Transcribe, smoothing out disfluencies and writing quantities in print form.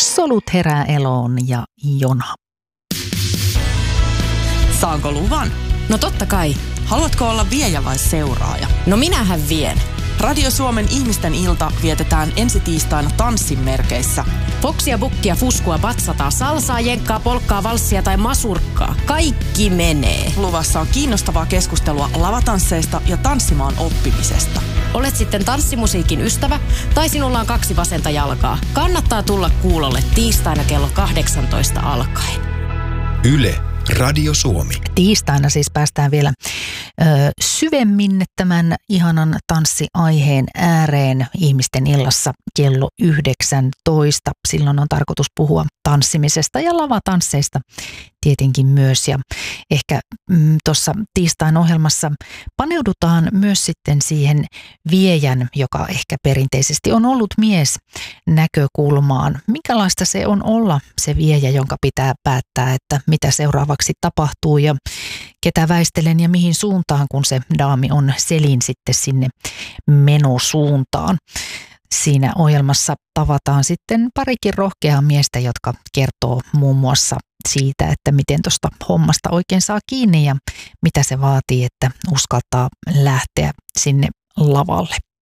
Solut herää eloon ja jona. Saanko luvan? No totta kai. Haluatko olla viejä vai seuraaja? No minähän vien. Radio Suomen ihmisten ilta vietetään ensi tiistaina tanssin merkeissä. Foksia, bukkia, fuskua, batsataa, salsaa, jenkkaa, polkkaa, valssia tai masurkkaa. Kaikki menee. Luvassa on kiinnostavaa keskustelua lavatansseista ja tanssimaan oppimisesta. Olet sitten tanssimusiikin ystävä tai sinulla on 2 vasenta jalkaa. Kannattaa tulla kuulolle tiistaina kello 18 alkaen. Yle, Radio Suomi. Tiistaina siis päästään vielä syvemmin tämän ihanan tanssiaiheen ääreen ihmisten illassa kello 19. Silloin on tarkoitus puhua tanssimisesta ja lavatansseista tietenkin myös. Ja ehkä tuossa tiistain ohjelmassa paneudutaan myös sitten siihen viejän, joka ehkä perinteisesti on ollut mies, näkökulmaan. Minkälaista se on olla se viejä, jonka pitää päättää, että mitä seuraavaksi tapahtuu ja ketä väistelen ja mihin suuntaan, kun se daami on selin sitten sinne menosuuntaan. Siinä ohjelmassa tavataan sitten parikin rohkeaa miestä, jotka kertoo muun muassa siitä, että miten tuosta hommasta oikein saa kiinni ja mitä se vaatii, että uskaltaa lähteä sinne lavalle.